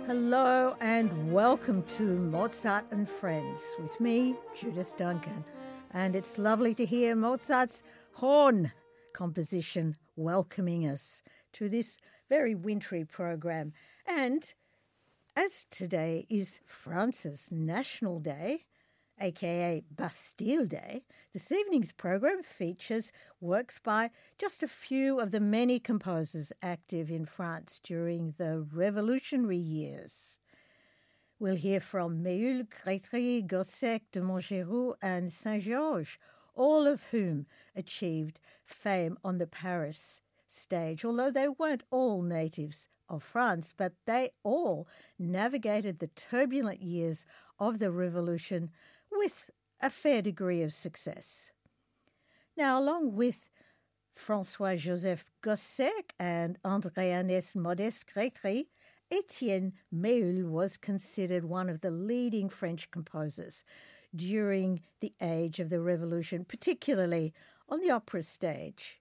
Hello and welcome to Mozart and Friends with me, Judith Duncan. And it's lovely to hear Mozart's horn composition welcoming us to this very wintry program. And as today is France's National Day, aka Bastille Day, this evening's program features works by just a few of the many composers active in France during the revolutionary years. We'll hear from Méhul, Grétry, Gossec, de Montgeroux and Saint-Georges, all of whom achieved fame on the Paris stage, although they weren't all natives of France, but they all navigated the turbulent years of the Revolution with a fair degree of success. Now, along with François-Joseph Gossec and André-Ernest Modeste Grétry, Étienne Méhul was considered one of the leading French composers during the age of the Revolution, particularly on the opera stage.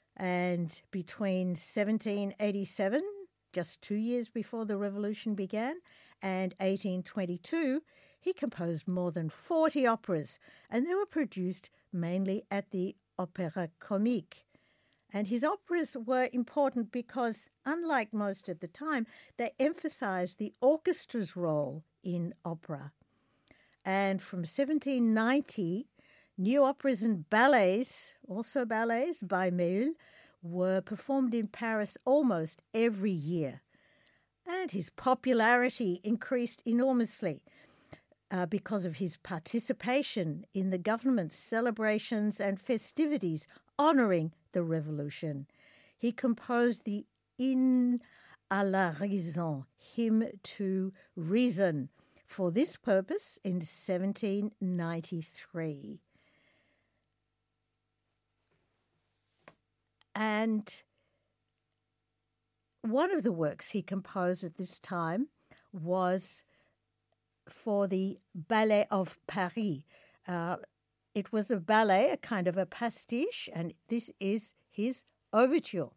And between 1787, just 2 years before the Revolution began, and 1822, he composed more than 40 operas, and they were produced mainly at the Opéra Comique. And his operas were important because, unlike most at the time, they emphasized the orchestra's role in opera. And from 1790, new operas and ballets, also ballets by Méhul, were performed in Paris almost every year. And his popularity increased enormously because of his participation in the government's celebrations and festivities honoring the Revolution. He composed the Hymne à la Raison, Hymn to Reason, for this purpose in 1793. And one of the works he composed at this time was for the Ballet of Paris. It was a ballet, a kind of a pastiche, and this is his overture.